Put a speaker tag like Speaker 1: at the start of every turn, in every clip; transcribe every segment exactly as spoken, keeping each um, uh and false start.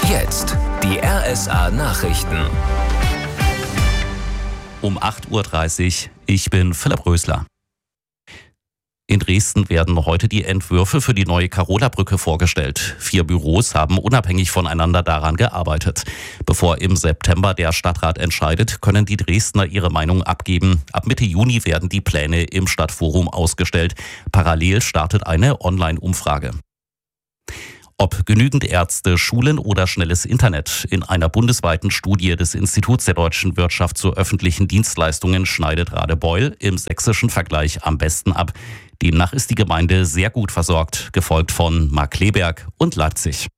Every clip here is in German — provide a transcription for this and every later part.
Speaker 1: Jetzt die R S A-Nachrichten.
Speaker 2: Um acht Uhr dreißig, ich bin Philipp Rösler. In Dresden werden heute die Entwürfe für die neue Karola-Brücke vorgestellt. Vier Büros haben unabhängig voneinander daran gearbeitet. Bevor im September der Stadtrat entscheidet, können die Dresdner ihre Meinung abgeben. Ab Mitte Juni werden die Pläne im Stadtforum ausgestellt. Parallel startet eine Online-Umfrage. Ob genügend Ärzte, Schulen oder schnelles Internet. In einer bundesweiten Studie des Instituts der deutschen Wirtschaft zu öffentlichen Dienstleistungen schneidet Radebeul im sächsischen Vergleich am besten ab. Demnach ist die Gemeinde sehr gut versorgt, gefolgt von Markkleeberg und Leipzig.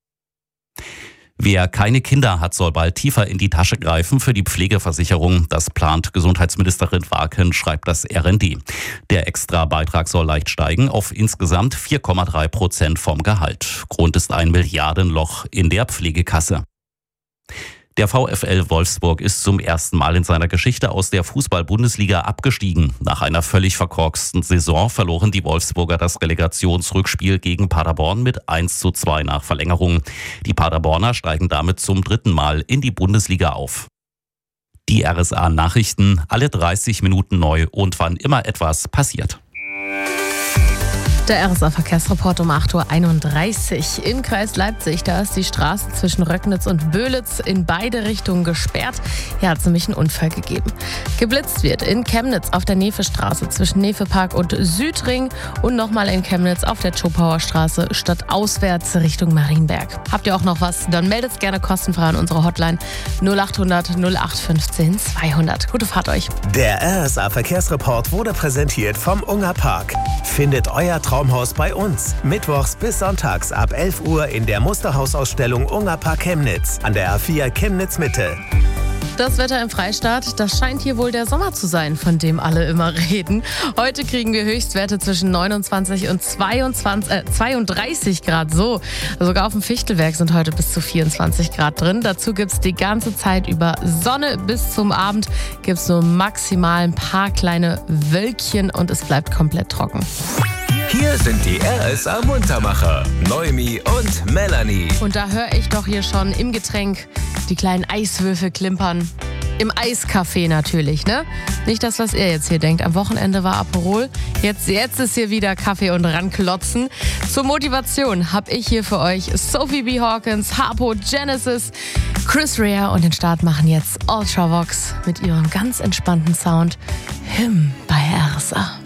Speaker 2: Wer keine Kinder hat, soll bald tiefer in die Tasche greifen für die Pflegeversicherung. Das plant Gesundheitsministerin Warken, schreibt das R N D. Der Extrabeitrag soll leicht steigen auf insgesamt vier Komma drei Prozent vom Gehalt. Grund ist ein Milliardenloch in der Pflegekasse. Der VfL Wolfsburg ist zum ersten Mal in seiner Geschichte aus der Fußball-Bundesliga abgestiegen. Nach einer völlig verkorksten Saison verloren die Wolfsburger das Relegationsrückspiel gegen Paderborn mit eins zu zwei nach Verlängerung. Die Paderborner steigen damit zum dritten Mal in die Bundesliga auf. Die R S A-Nachrichten, alle dreißig Minuten neu und wann immer etwas passiert.
Speaker 3: Der R S A-Verkehrsreport um acht Uhr einunddreißig. Im Kreis Leipzig, da ist die Straße zwischen Röcknitz und Böhlitz in beide Richtungen gesperrt. Hier hat es nämlich einen Unfall gegeben. Geblitzt wird in Chemnitz auf der Nefestraße zwischen Nefepark und Südring und nochmal in Chemnitz auf der Schopauer Straße stadtauswärts Richtung Marienberg. Habt ihr auch noch was? Dann meldet es gerne kostenfrei an unsere Hotline null acht hundert null acht fünfzehn zweihundert. Gute Fahrt euch.
Speaker 4: Der R S A-Verkehrsreport wurde präsentiert vom Unger Park. Findet euer Traumhaus bei uns. Mittwochs bis sonntags ab elf Uhr in der Musterhausausstellung Unger Park Chemnitz an der A vier Chemnitz Mitte.
Speaker 3: Das Wetter im Freistaat, das scheint hier wohl der Sommer zu sein, von dem alle immer reden. Heute kriegen wir Höchstwerte zwischen neunundzwanzig und zweiundzwanzig, äh, zweiunddreißig Grad. So, sogar auf dem Fichtelwerk sind heute bis zu vierundzwanzig Grad drin. Dazu gibt es die ganze Zeit über Sonne. Bis zum Abend gibt es nur maximal ein paar kleine Wölkchen und es bleibt komplett trocken.
Speaker 1: Hier sind die R S A-Muntermacher, Noemi und Melanie.
Speaker 3: Und da höre ich doch hier schon im Getränk die kleinen Eiswürfel klimpern. Im Eiscafé natürlich, ne? Nicht das, was ihr jetzt hier denkt. Am Wochenende war Aperol. Jetzt, jetzt ist hier wieder Kaffee und ranklotzen. Zur Motivation habe ich hier für euch Sophie B. Hawkins, Harpo, Genesis, Chris Rea und den Start machen jetzt Ultravox mit ihrem ganz entspannten Sound. Him bei R S A.